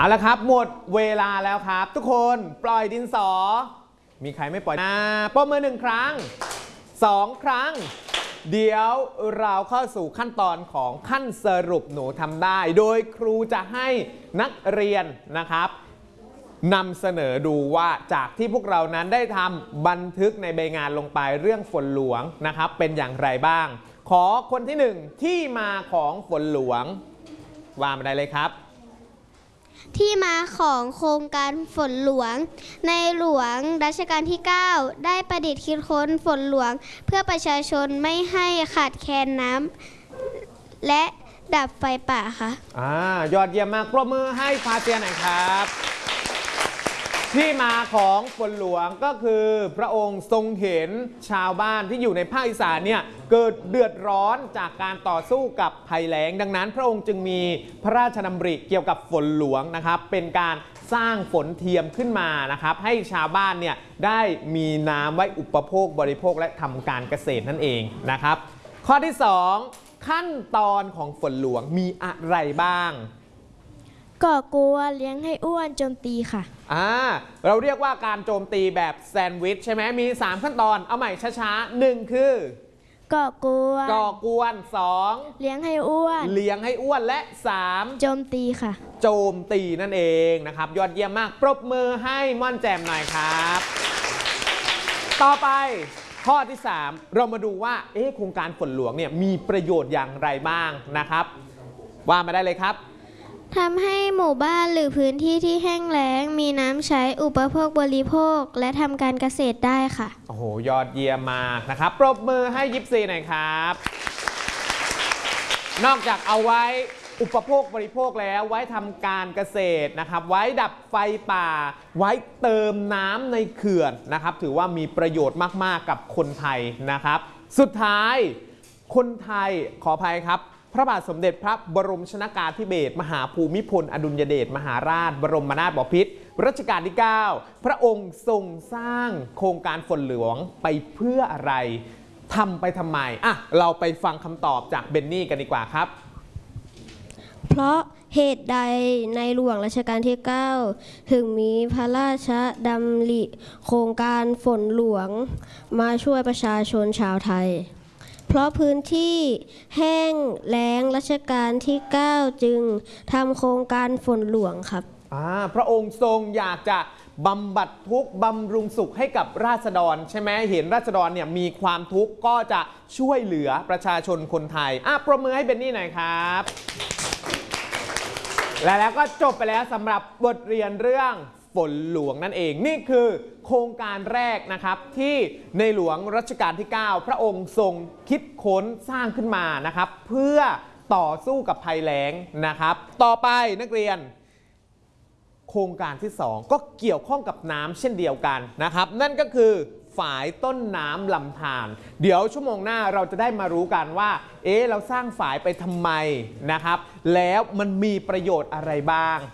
เอาละครับหมดเวลาแล้วครับทุกคนปล่อยดินสอมีใครไม่ปล่อยปรบมือ1 ครั้ง2 ครั้งเดี๋ยวเราเข้าสู่ขั้นตอนของขั้นสรุปหนูทำได้โดยครูจะให้นักเรียนนะครับนำเสนอดูว่าจากที่พวกเรานั้นได้ทำบันทึกในใบงานลงไปเรื่องฝนหลวงนะครับเป็นอย่างไรบ้างขอคนที่1ที่มาของฝนหลวงว่ามาได้เลยครับที่มาของโครงการฝนหลวงในหลวงรัชกาลที่ 9 ได้ประดิษฐ์คิดค้นฝนหลวงเพื่อประชาชนไม่ให้ขาดแคลนน้ำและดับไฟป่าค่ะยอดเยี่ยมมากปรบมือให้พาเตียหน่อยครับที่มาของฝนหลวงก็คือพระองค์ทรงเห็นชาวบ้านที่อยู่ในภาคอีสานเนี่ยเกิดเดือดร้อนจากการต่อสู้กับภัยแล้งดังนั้นพระองค์จึงมีพระราชดำริเกี่ยวกับฝนหลวงนะครับเป็นการสร้างฝนเทียมขึ้นมานะครับให้ชาวบ้านเนี่ยได้มีน้ำไว้อุปโภคบริโภคและทำการเกษตรนั่นเองนะครับข้อที่2ขั้นตอนของฝนหลวงมีอะไรบ้างก่อกวนเลี้ยงให้อ้วนโจมตีค่ะเราเรียกว่าการโจมตีแบบแซนด์วิชใช่ไหมมี3ขั้นตอนเอาใหม่ช้าๆ1คือก่อกวน2 เลี้ยงให้อ้วนและ3 โจมตีค่ะโจมตีนั่นเองนะครับยอดเยี่ยมมากปรบมือให้ม่อนแจ่มหน่อยครับต่อไปข้อที่3เรามาดูว่าโครงการฝนหลวงเนี่ยมีประโยชน์อย่างไรบ้างนะครับว่ามาได้เลยครับทำให้หมู่บ้านหรือพื้นที่ที่แห้งแล้งมีน้ำใช้อุปโภคบริโภคและทำการเกษตรได้ค่ะโอ้โหยอดเยี่ยมมากนะครับปรบมือให้ยิปซีหน่อยครับนอกจากเอาไว้อุปโภคบริโภคแล้วไว้ทำการเกษตรนะครับไว้ดับไฟป่าไว้เติมน้ำในเขื่อนนะครับถือว่ามีประโยชน์มากๆกับคนไทยนะครับสุดท้ายคนไทยขออภัยครับพระบาทสมเด็จพระบรมชนกาธิเบศรมหาภูมิพลอดุลยเดชมหาราชบรมนาถบพิตรรัชกาลที่ 9พระองค์ทรงสร้างโครงการฝนหลวงไปเพื่ออะไรทำไปทำไมเราไปฟังคำตอบจากเบนนี่กันดีกว่าครับเพราะเหตุใดในหลวงรัชกาลที่ 9 ถึงมีพระราชดำริโครงการฝนหลวงมาช่วยประชาชนชาวไทยเพราะพื้นที่แห้งแล้งรัชกาลที่ 9 จึงทำโครงการฝนหลวงครับพระองค์ทรงอยากจะบำบัดทุกข์บำรุงสุขให้กับราษฎรใช่ไหมเห็นราษฎรเนี่ยมีความทุกข์ก็จะช่วยเหลือประชาชนคนไทยปรบมือให้เบนนี่หน่อยครับแล้วก็จบไปแล้วสำหรับบทเรียนเรื่องฝนหลวงนั่นเองนี่คือโครงการแรกนะครับที่ในหลวงรัชกาลที่ 9พระองค์ทรงคิดค้นสร้างขึ้นมานะครับเพื่อต่อสู้กับภัยแล้งนะครับต่อไปนักเรียนโครงการที่2ก็เกี่ยวข้องกับน้ำเช่นเดียวกันนะครับนั่นก็คือฝายต้นน้ำลำธารเดี๋ยวชั่วโมงหน้าเราจะได้มารู้กันว่าเราสร้างฝายไปทำไมนะครับแล้วมันมีประโยชน์อะไรบ้าง